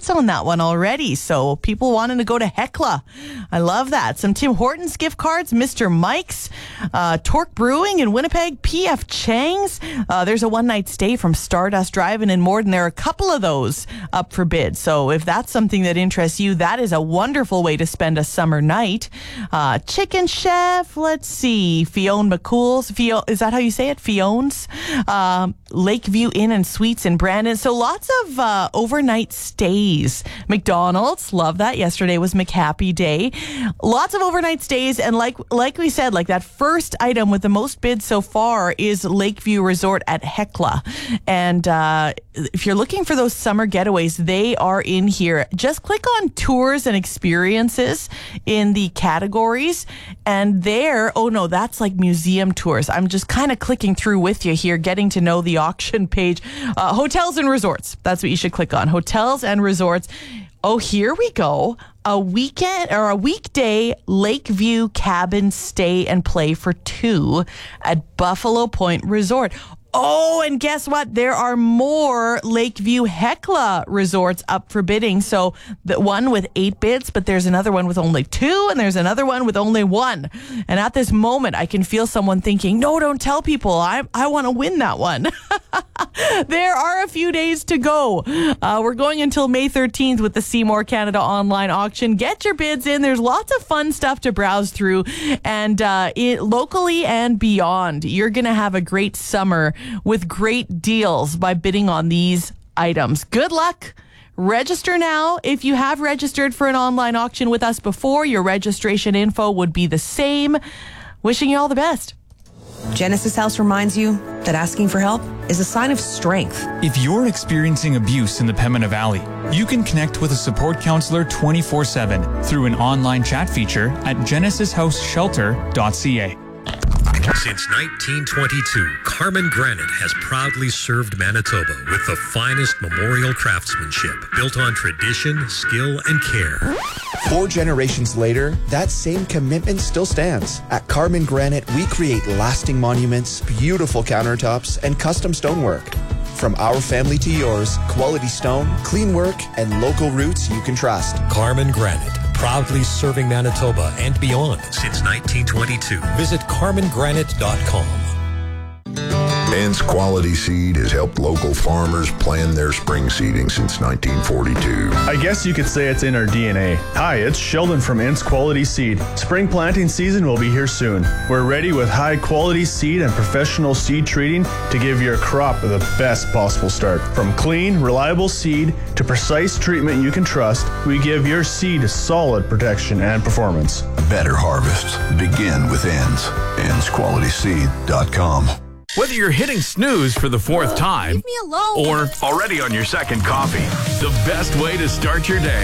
bids on that one already. So people wanting to go to Hecla. I love that. Some Tim Hortons gift cards, Mr. Mike's, Torque Brewing in Winnipeg, P.F. Chang's. There's a one-night stay from Stardust Drive-In in Morden. There are a couple of those up for bid. So if that's something that interests you, that is a wonderful way to spend a summer night. Chicken Chef, let's see, Fionn McCool's. Is that how you say it? Fion's. Lakeview Inn and Suites in Brandon. So lots of overnight stays. McDonald's, love that. Yesterday was McHappy Day. Lots of overnight stays. And like we said, like that first item with the most bids so far is Lakeview Resort at Hecla. And if you're looking for those summer getaways, they are in here. Just click on tours and experiences in the categories. And there, oh no, that's like museum tours. I'm just kind of clicking through with you here, getting to know the auction page. Hotels and resorts. That's what you should click on. Hotels and resorts. Oh, here we go. A weekend or a weekday Lakeview cabin stay and play for two at Buffalo Point Resort. Oh, and guess what? There are more Lakeview Hecla resorts up for bidding. So the one with 8 bids, but there's another one with only 2, and there's another one with only 1. And at this moment, I can feel someone thinking, no, don't tell people. I want to win that one. There are a few days to go. We're going until May 13th with the Seymour Canada online auction. Get your bids in. There's lots of fun stuff to browse through. And locally and beyond, you're going to have a great summer with great deals by bidding on these items. Good luck. Register now. If you have registered for an online auction with us before, your registration info would be the same. Wishing you all the best. Genesis House reminds you that asking for help is a sign of strength. If you're experiencing abuse in the Pembina Valley, you can connect with a support counselor 24/7 through an online chat feature at genesishouseshelter.ca. Since 1922, Carmen Granite has proudly served Manitoba with the finest memorial craftsmanship built on tradition, skill, and care. 4 generations later, that same commitment still stands. At Carmen Granite, we create lasting monuments, beautiful countertops, and custom stonework. From our family to yours, quality stone, clean work, and local roots you can trust. Carmen Granite, proudly serving Manitoba and beyond since 1922. Visit carmengranite.com. Ends Quality Seed has helped local farmers plan their spring seeding since 1942. I guess you could say it's in our DNA. Hi, it's Sheldon from Ends Quality Seed. Spring planting season will be here soon. We're ready with high quality seed and professional seed treating to give your crop the best possible start. From clean, reliable seed to precise treatment you can trust, we give your seed solid protection and performance. Better harvests begin with Ends. EndsQualitySeed.com. Whether you're hitting snooze for the 4th time Leave me alone. or already on your second coffee, the best way to start your day